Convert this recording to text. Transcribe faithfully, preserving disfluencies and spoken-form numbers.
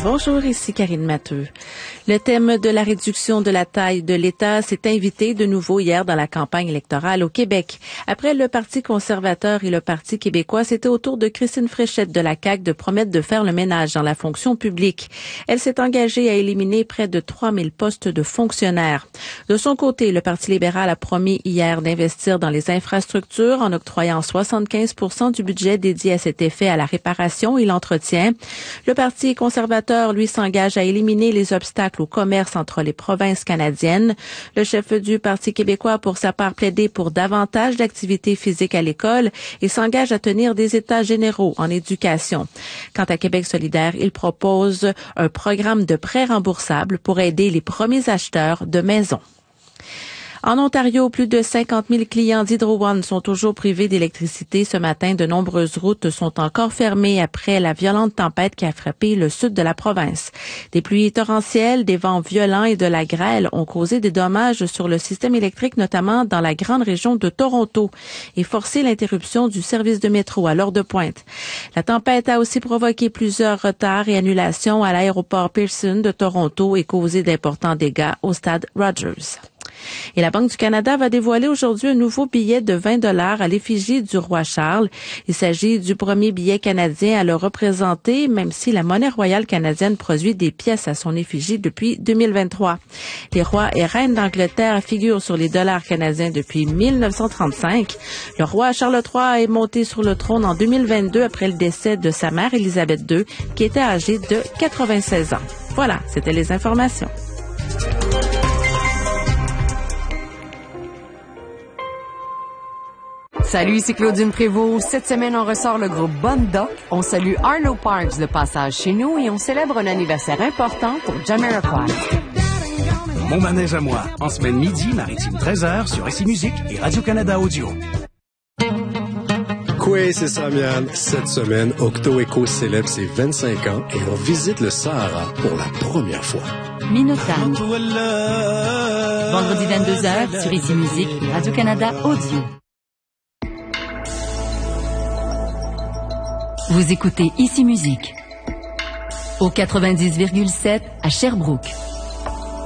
Bonjour, ici Karine Matteux. Le thème de la réduction de la taille de l'État s'est invité de nouveau hier dans la campagne électorale au Québec. Après le Parti conservateur et le Parti québécois, c'était au tour de Christine Fréchette de la C A Q de promettre de faire le ménage dans la fonction publique. Elle s'est engagée à éliminer près de trois mille postes de fonctionnaires. De son côté, le Parti libéral a promis hier d'investir dans les infrastructures en octroyant soixante-quinze pour cent du budget dédié à cet effet à la réparation et l'entretien. Le Parti conservateur, lui, s'engage à éliminer les obstacles au commerce entre les provinces canadiennes. Le chef du Parti québécois a pour sa part plaidé pour davantage d'activités physiques à l'école et s'engage à tenir des états généraux en éducation. Quant à Québec solidaire, il propose un programme de prêts remboursables pour aider les premiers acheteurs de maisons. En Ontario, plus de cinquante mille clients d'Hydro One sont toujours privés d'électricité. Ce matin, de nombreuses routes sont encore fermées après la violente tempête qui a frappé le sud de la province. Des pluies torrentielles, des vents violents et de la grêle ont causé des dommages sur le système électrique, notamment dans la grande région de Toronto, et forcé l'interruption du service de métro à l'heure de pointe. La tempête a aussi provoqué plusieurs retards et annulations à l'aéroport Pearson de Toronto et causé d'importants dégâts au stade Rogers. Et la Banque du Canada va dévoiler aujourd'hui un nouveau billet de vingt dollars à l'effigie du roi Charles. Il s'agit du premier billet canadien à le représenter, même si la monnaie royale canadienne produit des pièces à son effigie depuis deux mille vingt-trois. Les rois et reines d'Angleterre figurent sur les dollars canadiens depuis mille neuf cent trente-cinq. Le roi Charles trois est monté sur le trône en deux mille vingt-deux après le décès de sa mère Élisabeth deux, qui était âgée de quatre-vingt-seize ans. Voilà, c'était les informations. Salut, c'est Claudine Prévost. Cette semaine, on ressort le groupe Bonne Doc. On salue Arlo Parks de passage chez nous et on célèbre un anniversaire important pour Jamiroquai. Mon manège à moi, en semaine midi, maritime treize heures sur Ici Musique et Radio-Canada Audio. Oui, c'est Samian. Cette semaine, Octo Eco célèbre ses vingt-cinq ans et on visite le Sahara pour la première fois. Minotagne. Vendredi vingt-deux heures sur Ici Musique et Radio-Canada Audio. Vous écoutez Ici Musique au quatre-vingt-dix virgule sept à Sherbrooke.